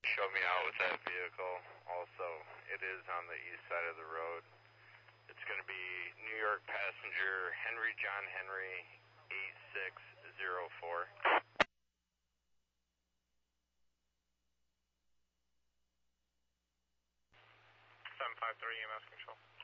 Show me out with that vehicle. Also, it is on the east side of the road. It's going to be New York passenger Henry John Henry 8604. 753 EMS control.